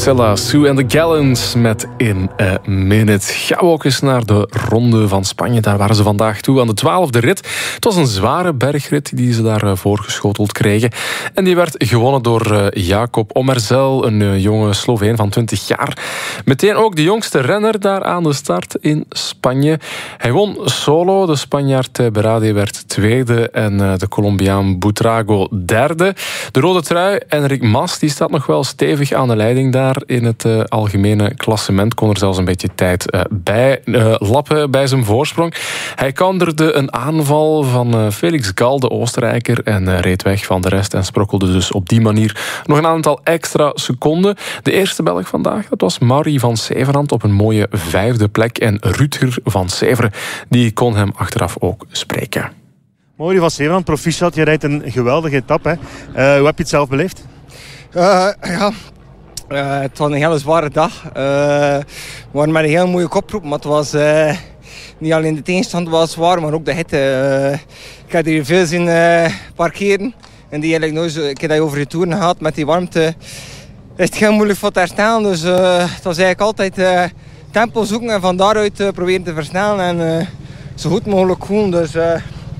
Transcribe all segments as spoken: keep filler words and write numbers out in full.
Priscilla, Sue en de Gallants met In a Minute. Gaan we ook eens naar de Ronde van Spanje. Daar waren ze vandaag toe aan de twaalfde rit. Het was een zware bergrit die ze daar voorgeschoteld kregen. En die werd gewonnen door Jacob Omerzel, een jonge Sloveen van twintig jaar. Meteen ook de jongste renner daar aan de start in Spanje. Hij won solo. De Spanjaard Berade werd tweede en de Colombiaan Buitrago derde. De rode trui, Enric Mas, die staat nog wel stevig aan de leiding daar in het uh, algemene klassement. Kon er zelfs een beetje tijd uh, bij uh, lappen bij zijn voorsprong. Hij counterde een aanval van uh, Felix Gal, de Oostenrijker, en uh, reed weg van de rest en sprokkelde dus op die manier nog een aantal extra seconden. De eerste Belg vandaag, dat was Maury van Severand op een mooie vijfde plek. En Rutger van Severen, die kon hem achteraf ook spreken. Maury van Severand, proficiat, je rijdt een geweldige etappe. Hè? Uh, hoe heb je het zelf beleefd? Uh, ja, uh, het was een hele zware dag. Uh, we waren met een heel mooie kopgroep, maar het was uh, niet alleen de tegenstand was zwaar, maar ook de hitte. Uh, ik heb hier veel zien uh, parkeren en die eigenlijk nooit zo, ik heb dat over de toeren gehad met die warmte. Is het heel moeilijk voor te herstellen, dus uh, het was eigenlijk altijd uh, tempo zoeken en van daaruit uh, proberen te versnellen en uh, zo goed mogelijk doen. Dus, uh,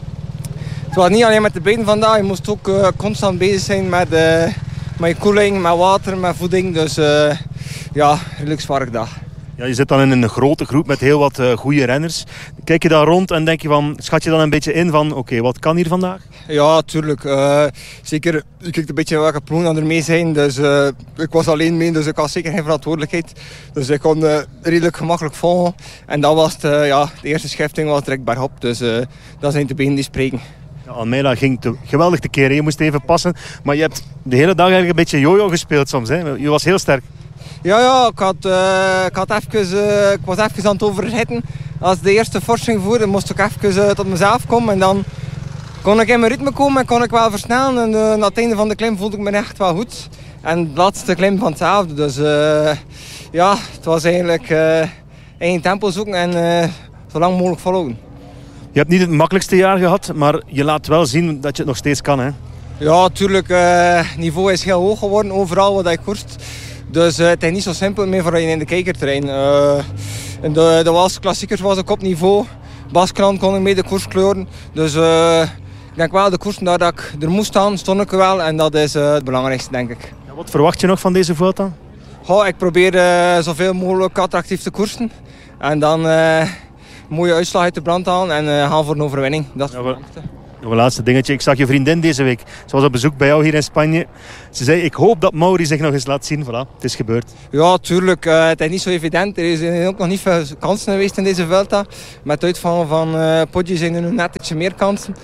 het was niet alleen met de benen vandaag, je moest ook uh, constant bezig zijn met, uh, met je koeling, met water, met voeding. Dus uh, ja, redelijk zware dag. Ja, je zit dan in een grote groep met heel wat uh, goede renners. Kijk je daar rond en denk je van, schat je dan een beetje in van, oké, okay, wat kan hier vandaag? Ja, tuurlijk. Uh, zeker, je kijkt een beetje welke ploegen er mee zijn. Dus uh, ik was alleen mee, dus ik had zeker geen verantwoordelijkheid. Dus ik kon uh, redelijk gemakkelijk volgen. En dat was het, uh, ja, de eerste schifting was direct bergop. Dus uh, dat zijn de benen die spreken. Ja, Almeida ging te, geweldig tekeer. Je moest even passen. Maar je hebt de hele dag eigenlijk een beetje jojo gespeeld soms. Hè? Je was heel sterk. Ja, ja ik, had, uh, ik, had even, uh, ik was even aan het overhitten. Als de eerste forsing voerde, moest ik even uh, tot mezelf komen. En dan kon ik in mijn ritme komen en kon ik wel versnellen. En uh, na het einde van de klim voelde ik me echt wel goed. En de laatste klim van hetzelfde. Dus uh, ja, het was eigenlijk uh, één tempo zoeken en uh, zo lang mogelijk volhouden. Je hebt niet het makkelijkste jaar gehad, maar je laat wel zien dat je het nog steeds kan, hè? Ja, tuurlijk. Het uh, niveau is heel hoog geworden, overal wat je koerst. Dus uh, het is niet zo simpel meer voor je in de kijkerterrein. Uh, in de, de Waalse klassiekers was ik op niveau. Baskeland kon ik mee de koers kleuren. Dus uh, ik denk wel, de koersen daar dat ik er moest staan, stond ik wel. En dat is uh, het belangrijkste, denk ik. Ja, wat verwacht je nog van deze Vuelta? Goh, ik probeer uh, zoveel mogelijk attractief te koersen. En dan uh, een mooie uitslag uit de brand halen en uh, gaan voor een overwinning. Dat is ja, wel. Nog een laatste dingetje. Ik zag je vriendin deze week. Ze was op bezoek bij jou hier in Spanje. Ze zei, ik hoop dat Maury zich nog eens laat zien. Voilà, het is gebeurd. Ja, tuurlijk. Uh, het is niet zo evident. Er zijn ook nog niet veel kansen geweest in deze Vuelta. Met het uitvallen van uh, Poggi zijn er nu net ietsje meer kansen.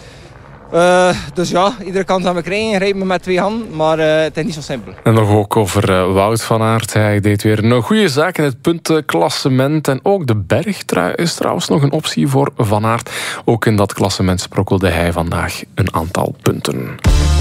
Uh, dus ja, iedere kans dat we krijgen, rijden we met twee handen. Maar uh, het is niet zo simpel. En nog ook over uh, Wout van Aert. Hij deed weer een goede zaak in het puntenklassement. En ook de bergtrui is trouwens nog een optie voor Van Aert. Ook in dat klassement sprokkelde hij vandaag een aantal punten.